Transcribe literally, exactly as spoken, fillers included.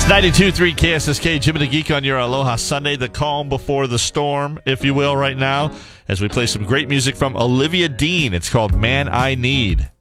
ninety-two point three K S S K, Jim and the Geek on your Aloha Sunday, the calm before the storm, if you will, right now, as we play some great music from Olivia Dean. It's called Man I Need.